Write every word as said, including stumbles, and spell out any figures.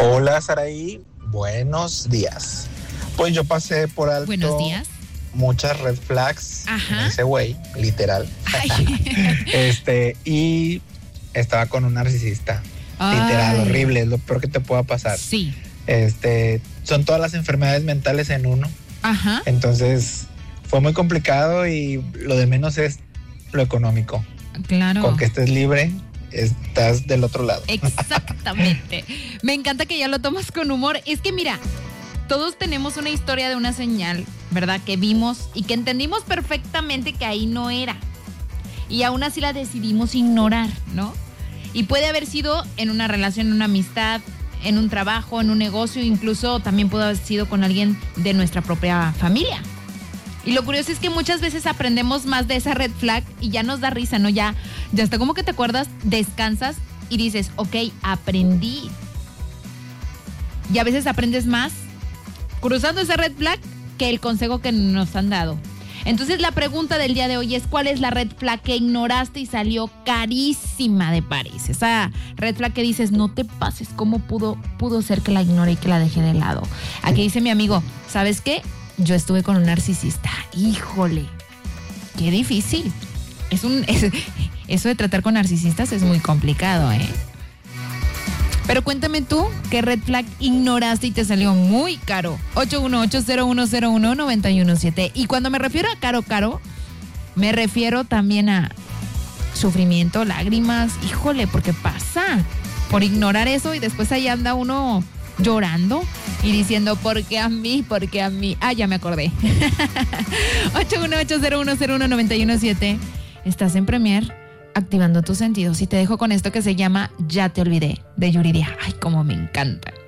Hola, Saraí. Buenos días. Pues yo pasé por alto Buenos días. muchas red flags. Ajá. Ese güey, literal. Ay. este, y estaba con un narcisista. Ay. Literal, horrible, es lo peor que te pueda pasar. Sí. Este, son todas las enfermedades mentales en uno. Ajá. Entonces, fue muy complicado y lo de menos es lo económico. Claro. Con que estés libre, estás del otro lado. Exactamente. Me encanta que ya lo tomas con humor. Es que mira, todos tenemos una historia de una señal, ¿verdad? Que vimos y que entendimos perfectamente que ahí no era. Y aún así la decidimos ignorar, ¿no? Y puede haber sido en una relación, en una amistad, en un trabajo, en un negocio, incluso también puede haber sido con alguien de nuestra propia familia. Y lo curioso es que muchas veces aprendemos más de esa red flag y ya nos da risa, ¿no? Ya, ya hasta como que te acuerdas, descansas y dices, ok, aprendí. Y a veces aprendes más cruzando esa red flag que el consejo que nos han dado. Entonces la pregunta del día de hoy es, ¿cuál es la red flag que ignoraste y salió carísima de París? Esa red flag que dices, no te pases, ¿cómo pudo, pudo ser que la ignoré y que la dejé de lado? Aquí dice mi amigo, ¿sabes qué? Yo estuve con un narcisista. Híjole, qué difícil. Es un, es, eso de tratar con narcisistas es muy complicado, ¿eh? Pero cuéntame tú, ¿qué red flag ignoraste y te salió muy caro? ocho uno ocho, cero uno cero uno, nueve uno siete. Y cuando me refiero a caro, caro, me refiero también a sufrimiento, lágrimas. Híjole, porque pasa por ignorar eso y después ahí anda uno llorando y diciendo, ¿por qué a mí? ¿Por qué a mí? Ah, ya me acordé. ocho uno ocho, cero uno cero uno, nueve uno siete. Estás en Premier, activando tus sentidos. Y te dejo con esto que se llama Ya te olvidé, de Yuridia. Ay, cómo me encanta.